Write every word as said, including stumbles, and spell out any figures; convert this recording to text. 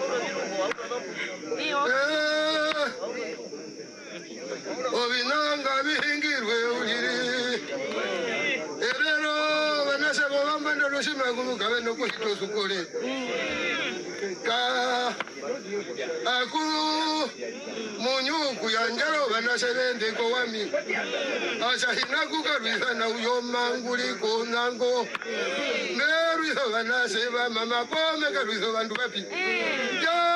Obinanga bihingirwe ujiri Erero banasha bamba ndo shima kumuka beno kuhito sukuri Ka Aku Munyuku yanjaro banasha bende ko wami Asha hinaku karuisa na uyoma nguli kunango Meru yo banasha ba mama pome karuisa bandu bapi Ja